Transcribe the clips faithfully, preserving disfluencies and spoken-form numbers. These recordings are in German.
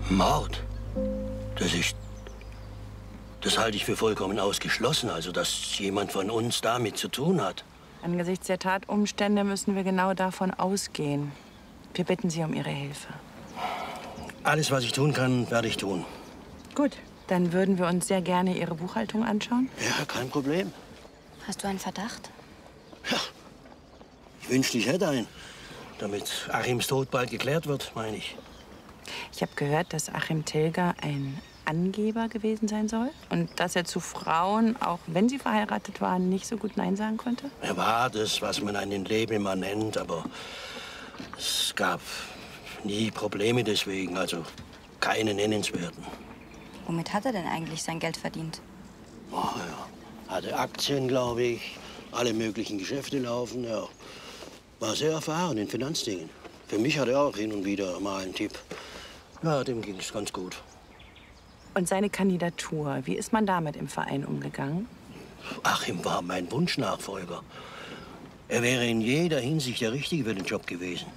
Mord? Das ist... Das halte ich für vollkommen ausgeschlossen, also dass jemand von uns damit zu tun hat. Angesichts der Tatumstände müssen wir genau davon ausgehen. Wir bitten Sie um Ihre Hilfe. Alles, was ich tun kann, werde ich tun. Gut, dann würden wir uns sehr gerne Ihre Buchhaltung anschauen. Ja, kein Problem. Hast du einen Verdacht? Ja, ich wünschte, ich hätte einen. Damit Achims Tod bald geklärt wird, meine ich. Ich habe gehört, dass Achim Tilger ein Angeber gewesen sein soll. Und dass er zu Frauen, auch wenn sie verheiratet waren, nicht so gut Nein sagen konnte. Er war das, was man einen Lebemann nennt, aber es gab nie Probleme deswegen, also keine nennenswerten. Womit hat er denn eigentlich sein Geld verdient? Oh, ja. Hatte Aktien, glaube ich, alle möglichen Geschäfte laufen. Er war sehr erfahren in Finanzdingen. Für mich hat er auch hin und wieder mal einen Tipp. Ja, dem ging es ganz gut. Und seine Kandidatur, wie ist man damit im Verein umgegangen? Achim war mein Wunschnachfolger. Er wäre in jeder Hinsicht der Richtige für den Job gewesen.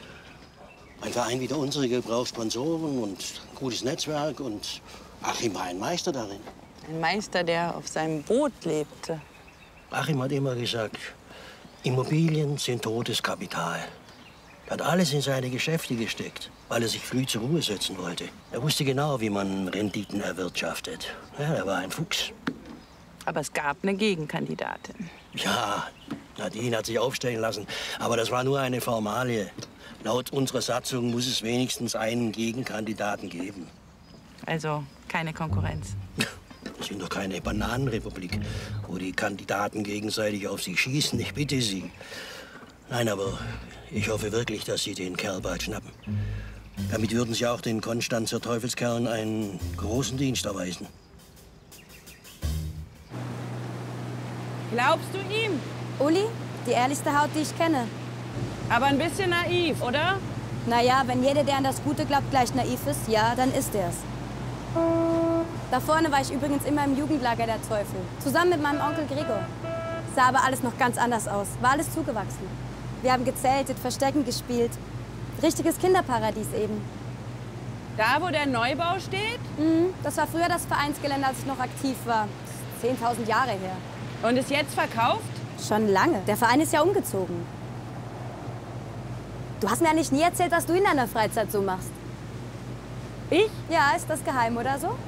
Ein Verein wie der unsere braucht Sponsoren und ein gutes Netzwerk. Und Achim war ein Meister darin. Ein Meister, der auf seinem Boot lebte. Achim hat immer gesagt, Immobilien sind totes Kapital. Er hat alles in seine Geschäfte gesteckt, weil er sich früh zur Ruhe setzen wollte. Er wusste genau, wie man Renditen erwirtschaftet. Ja, er war ein Fuchs. Aber es gab eine Gegenkandidatin. Ja, Nadine hat sich aufstellen lassen. Aber das war nur eine Formalie. Laut unserer Satzung muss es wenigstens einen Gegenkandidaten geben. Also keine Konkurrenz. Wir sind doch keine Bananenrepublik, wo die Kandidaten gegenseitig auf sich schießen. Ich bitte Sie. Nein, aber ich hoffe wirklich, dass Sie den Kerl bald schnappen. Damit würden Sie auch den Konstanzer Teufelskerlen einen großen Dienst erweisen. Glaubst du ihm? Uli, die ehrlichste Haut, die ich kenne. Aber ein bisschen naiv, oder? Naja, wenn jeder, der an das Gute glaubt, gleich naiv ist, ja, dann ist er's. Da vorne war ich übrigens immer im Jugendlager der Teufel. Zusammen mit meinem Onkel Gregor. Sah aber alles noch ganz anders aus. War alles zugewachsen. Wir haben gezeltet, Verstecken gespielt. Richtiges Kinderparadies eben. Da, wo der Neubau steht? Mhm, das war früher das Vereinsgelände, als ich noch aktiv war. zehntausend Jahre her. Und ist jetzt verkauft? Schon lange. Der Verein ist ja umgezogen. Du hast mir eigentlich nie erzählt, was du in deiner Freizeit so machst. Ich? Ja, ist das geheim oder so?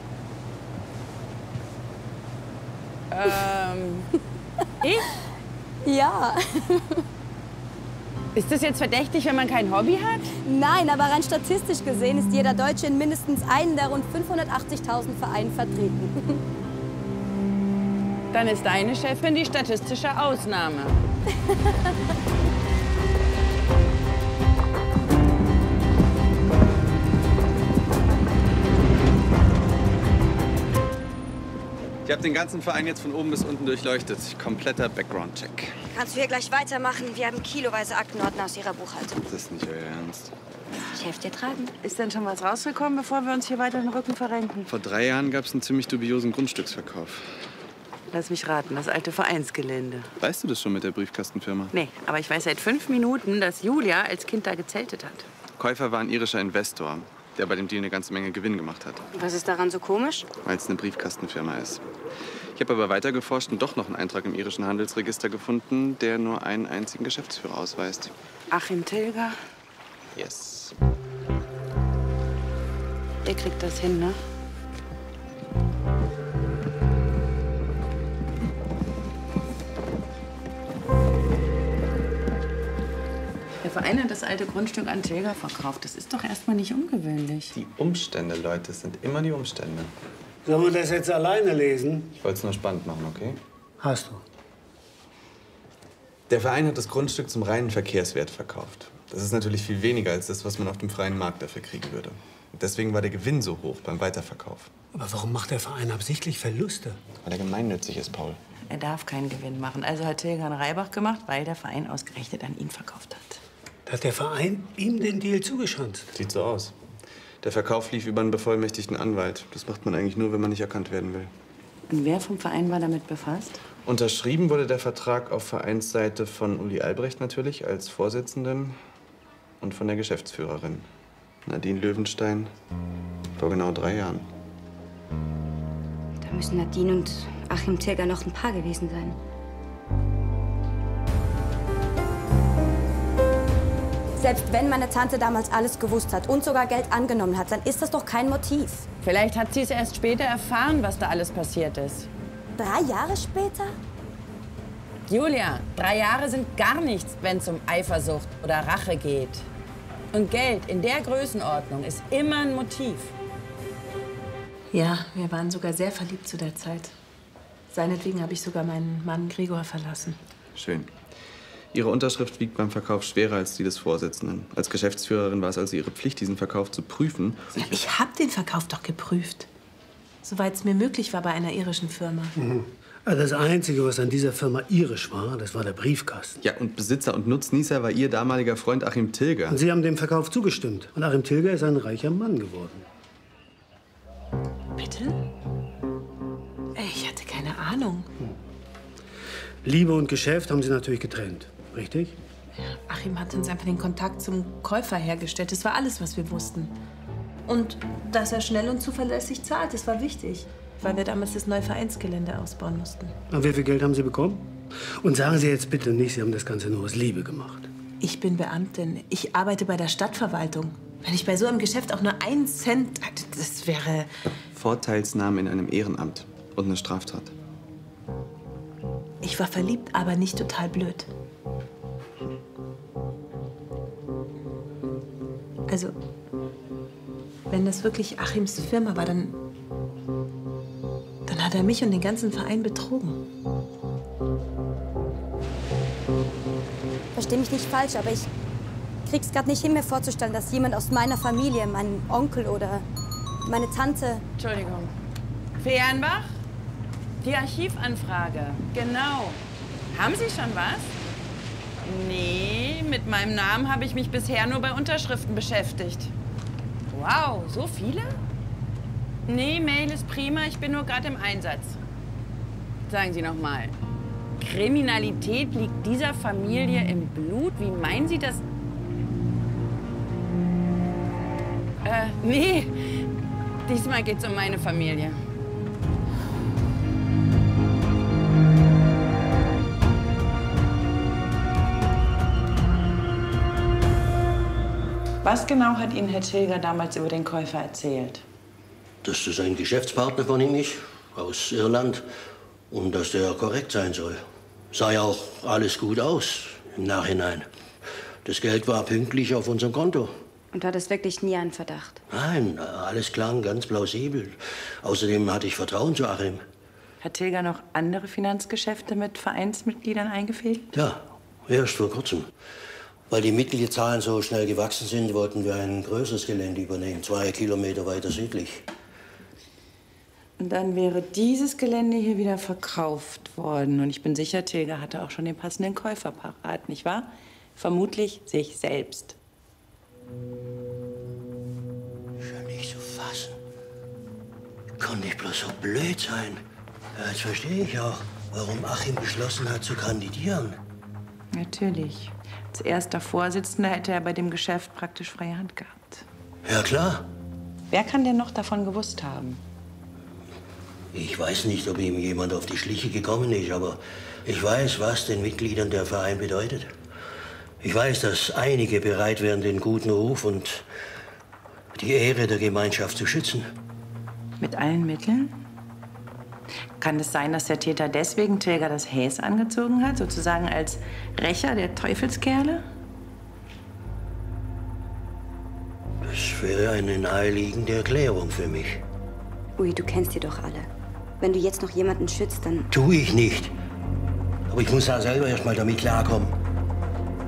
Ähm, ich? Ja. Ist das jetzt verdächtig, wenn man kein Hobby hat? Nein, aber rein statistisch gesehen ist jeder Deutsche in mindestens einen der rund fünfhundertachtzigtausend Vereinen vertreten. Dann ist deine Chefin die statistische Ausnahme. Ich habe den ganzen Verein jetzt von oben bis unten durchleuchtet. Kompletter Background-Check. Kannst du hier gleich weitermachen? Wir haben kiloweise Aktenordner aus Ihrer Buchhaltung. Das ist nicht euer Ernst. Ich helfe dir tragen. Ist denn schon was rausgekommen, bevor wir uns hier weiter den Rücken verrenken? Vor drei Jahren gab es einen ziemlich dubiosen Grundstücksverkauf. Lass mich raten, das alte Vereinsgelände. Weißt du das schon mit der Briefkastenfirma? Nee, aber ich weiß seit fünf Minuten, dass Julia als Kind da gezeltet hat. Käufer war ein irischer Investor, der bei dem Deal eine ganze Menge Gewinn gemacht hat. Was ist daran so komisch? Weil es eine Briefkastenfirma ist. Ich habe aber weiter geforscht und doch noch einen Eintrag im irischen Handelsregister gefunden, der nur einen einzigen Geschäftsführer ausweist. Achim Tilger? Yes. Der kriegt das hin, ne? Der Verein hat das alte Grundstück an Tilger verkauft. Das ist doch erstmal nicht ungewöhnlich. Die Umstände, Leute, es sind immer die Umstände. Sollen wir das jetzt alleine lesen? Ich wollte es nur spannend machen, okay? Hast du. Der Verein hat das Grundstück zum reinen Verkehrswert verkauft. Das ist natürlich viel weniger als das, was man auf dem freien Markt dafür kriegen würde. Und deswegen war der Gewinn so hoch beim Weiterverkauf. Aber warum macht der Verein absichtlich Verluste? Weil er gemeinnützig ist, Paul. Er darf keinen Gewinn machen. Also hat Tilger einen Reibach gemacht, weil der Verein ausgerechnet an ihn verkauft hat. Da hat der Verein ihm den Deal zugeschanzt. Sieht so aus. Der Verkauf lief über einen bevollmächtigten Anwalt. Das macht man eigentlich nur, wenn man nicht erkannt werden will. Und wer vom Verein war damit befasst? Unterschrieben wurde der Vertrag auf Vereinsseite von Uli Albrecht natürlich als Vorsitzenden und von der Geschäftsführerin Nadine Löwenstein Vor genau drei Jahren. Da müssen Nadine und Achim Tilger noch ein Paar gewesen sein. Selbst wenn meine Tante damals alles gewusst hat und sogar Geld angenommen hat, dann ist das doch kein Motiv. Vielleicht hat sie es erst später erfahren, was da alles passiert ist. Drei Jahre später? Julia, drei Jahre sind gar nichts, wenn es um Eifersucht oder Rache geht. Und Geld in der Größenordnung ist immer ein Motiv. Ja, wir waren sogar sehr verliebt zu der Zeit. Seinetwegen habe ich sogar meinen Mann Gregor verlassen. Schön. Ihre Unterschrift wiegt beim Verkauf schwerer als die des Vorsitzenden. Als Geschäftsführerin war es also Ihre Pflicht, diesen Verkauf zu prüfen. Ja, ich habe den Verkauf doch geprüft. Soweit es mir möglich war bei einer irischen Firma. Mhm. Also das Einzige, was an dieser Firma irisch war, das war der Briefkasten. Ja, und Besitzer und Nutznießer war Ihr damaliger Freund Achim Tilger. Und Sie haben dem Verkauf zugestimmt. Und Achim Tilger ist ein reicher Mann geworden. Bitte? Ich hatte keine Ahnung. Hm. Liebe und Geschäft haben Sie natürlich getrennt, richtig? Ja, Achim hat uns einfach den Kontakt zum Käufer hergestellt. Das war alles, was wir wussten. Und dass er schnell und zuverlässig zahlt, das war wichtig. Weil wir damals das neue Vereinsgelände ausbauen mussten. Und wie viel Geld haben Sie bekommen? Und sagen Sie jetzt bitte nicht, Sie haben das Ganze nur aus Liebe gemacht. Ich bin Beamtin. Ich arbeite bei der Stadtverwaltung. Wenn ich bei so einem Geschäft auch nur einen Cent... Das wäre... Vorteilsnahme in einem Ehrenamt und eine Straftat. Ich war verliebt, aber nicht total blöd. Also, wenn das wirklich Achims Firma war, dann... Dann hat er mich und den ganzen Verein betrogen. Versteh mich nicht falsch, aber ich krieg's gerade nicht hin, mir vorzustellen, dass jemand aus meiner Familie, mein Onkel oder meine Tante... Entschuldigung. Fehrenbach? Die Archivanfrage. Genau. Haben Sie schon was? Nee, mit meinem Namen habe ich mich bisher nur bei Unterschriften beschäftigt. Wow, so viele? Nee, Mail ist prima, ich bin nur gerade im Einsatz. Sagen Sie noch mal, Kriminalität liegt dieser Familie im Blut? Wie meinen Sie das? Äh, nee, diesmal geht's um meine Familie. Was genau hat Ihnen Herr Tilger damals über den Käufer erzählt? Dass das ein Geschäftspartner von ihm ist, aus Irland, und dass der korrekt sein soll. Sah ja auch alles gut aus im Nachhinein. Das Geld war pünktlich auf unserem Konto. Und du hattest wirklich nie einen Verdacht? Nein, alles klang ganz plausibel. Außerdem hatte ich Vertrauen zu Achim. Hat Tilger noch andere Finanzgeschäfte mit Vereinsmitgliedern eingefädelt? Ja, erst vor kurzem. Weil die Mitgliederzahlen so schnell gewachsen sind, wollten wir ein größeres Gelände übernehmen, zwei Kilometer weiter südlich. Und dann wäre dieses Gelände hier wieder verkauft worden. Und ich bin sicher, Tilger hatte auch schon den passenden Käufer parat, nicht wahr? Vermutlich sich selbst. Schon nicht zu fassen. Konnte ich bloß so blöd sein. Ja, jetzt verstehe ich auch, warum Achim beschlossen hat zu kandidieren. Natürlich. Als erster Vorsitzender hätte er bei dem Geschäft praktisch freie Hand gehabt. Ja, klar. Wer kann denn noch davon gewusst haben? Ich weiß nicht, ob ihm jemand auf die Schliche gekommen ist, aber ich weiß, was den Mitgliedern der Verein bedeutet. Ich weiß, dass einige bereit wären, den guten Ruf und die Ehre der Gemeinschaft zu schützen. Mit allen Mitteln? Kann es sein, dass der Täter deswegen Tilger das Häs angezogen hat, sozusagen als Rächer der Teufelskerle? Das wäre eine naheliegende Erklärung für mich. Ui, du kennst die doch alle. Wenn du jetzt noch jemanden schützt, dann... Tu ich nicht. Aber ich muss da selber erst mal damit klarkommen.